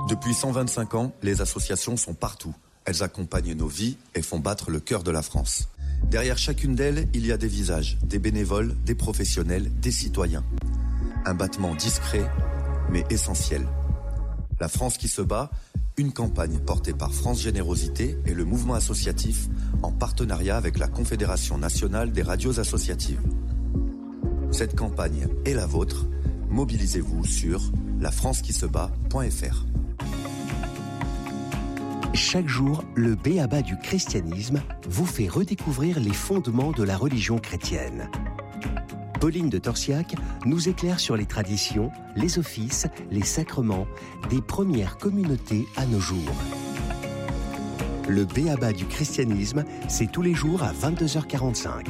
Depuis 125 ans, les associations sont partout. Elles accompagnent nos vies et font battre le cœur de la France. Derrière chacune d'elles, il y a des visages, des bénévoles, des professionnels, des citoyens. Un battement discret, mais essentiel. La France qui se bat, une campagne portée par France Générosité et le mouvement associatif en partenariat avec la Confédération nationale des radios associatives. Cette campagne est la vôtre. Mobilisez-vous sur lafrancequisebat.fr. Chaque jour, le b.a.-ba du christianisme vous fait redécouvrir les fondements de la religion chrétienne. Pauline de Torsiac nous éclaire sur les traditions, les offices, les sacrements des premières communautés à nos jours. Le b.a.-ba du christianisme, c'est tous les jours à 22h45.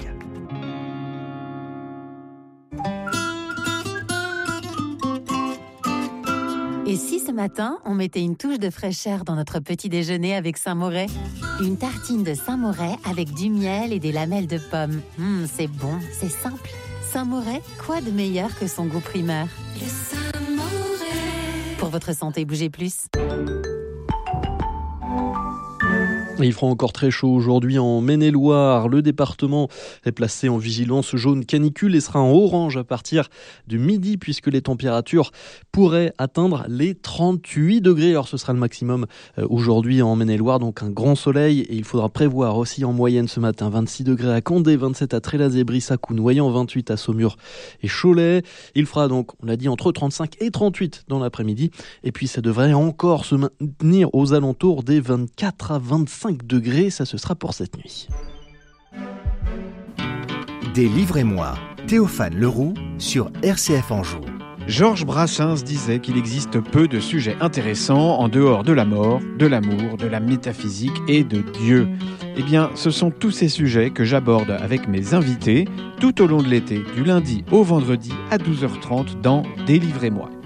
Et si ce matin, on mettait une touche de fraîcheur dans notre petit déjeuner avec Saint-Moret ? Une tartine de Saint-Moret avec du miel et des lamelles de pommes. C'est bon, c'est simple. Saint-Moret, quoi de meilleur que son goût primaire ? Le Saint-Moret. Pour votre santé, bougez plus. Il fera encore très chaud aujourd'hui en Maine-et-Loire. Le département est placé en vigilance jaune canicule et sera en orange à partir du midi puisque les températures pourraient atteindre les 38 degrés. Alors ce sera le maximum aujourd'hui en Maine-et-Loire, donc un grand soleil. Et il faudra prévoir aussi en moyenne ce matin 26 degrés à Condé, 27 à Trélazé, Brissac ou Noyant, 28 à Saumur et Cholet. Il fera donc, on l'a dit, entre 35 et 38 dans l'après-midi. Et puis ça devrait encore se maintenir aux alentours des 24 à 25 degrés, ça ce sera pour cette nuit. Délivrez-moi, Théophane Leroux sur RCF Anjou. Georges Brassens disait qu'il existe peu de sujets intéressants en dehors de la mort, de l'amour, de la métaphysique et de Dieu. Eh bien, ce sont tous ces sujets que j'aborde avec mes invités tout au long de l'été, du lundi au vendredi à 12h30 dans Délivrez-moi.